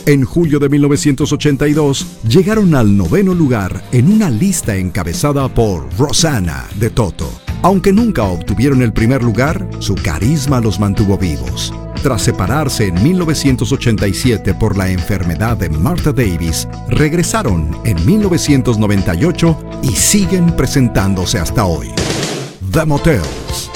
En julio de 1982, llegaron al 9º lugar en una lista encabezada por Rosanna de Toto. Aunque nunca obtuvieron el primer lugar, su carisma los mantuvo vivos. Tras separarse en 1987 por la enfermedad de Martha Davis, regresaron en 1998 y siguen presentándose hasta hoy. The Motels.